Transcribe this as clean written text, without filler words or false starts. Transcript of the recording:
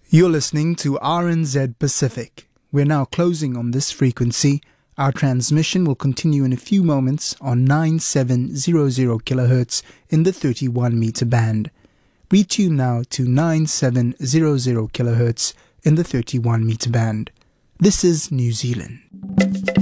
You're listening to RNZ Pacific. We're now closing on this frequency. Our transmission will continue in a few moments on 9700 kHz in the 31 meter band. Retune now to 9700 kHz in the 31 meter band. This is New Zealand.